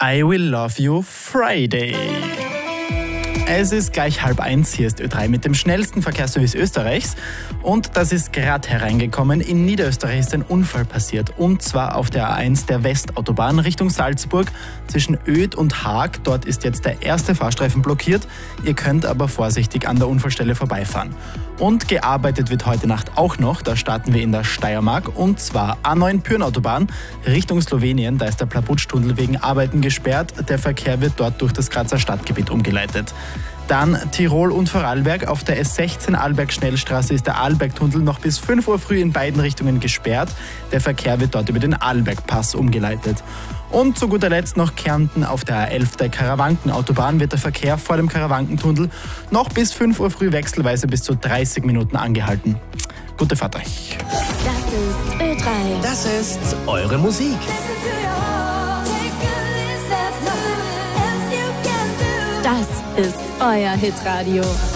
I Will Love You Friday. Es ist gleich 12:30, hier ist Ö3 mit dem schnellsten Verkehrsservice Österreichs. Und das ist gerade hereingekommen. In Niederösterreich ist ein Unfall passiert. Und zwar auf der A1 der Westautobahn Richtung Salzburg zwischen Oedt und Haag. Dort ist jetzt der erste Fahrstreifen blockiert. Ihr könnt aber vorsichtig an der Unfallstelle vorbeifahren. Und gearbeitet wird heute Nacht auch noch. Da starten wir in der Steiermark. Und zwar A9 Pyrnautobahn Richtung Slowenien. Da ist der Plabutsch-Tunnel wegen Arbeiten gesperrt. Der Verkehr wird dort durch das Grazer Stadtgebiet umgeleitet. Dann Tirol und Vorarlberg. Auf der S16 Arlberg-Schnellstraße ist der Arlberg-Tunnel noch bis 5 Uhr früh in beiden Richtungen gesperrt. Der Verkehr wird dort über den Arlberg-Pass umgeleitet. Und zu guter Letzt noch Kärnten. Auf der A11 der Karawankenautobahn wird der Verkehr vor dem Karawankentunnel noch bis 5 Uhr früh wechselweise bis zu 30 Minuten angehalten. Gute Fahrt euch. Das ist Ö3. Das ist eure Musik. Das ist euer Hitradio.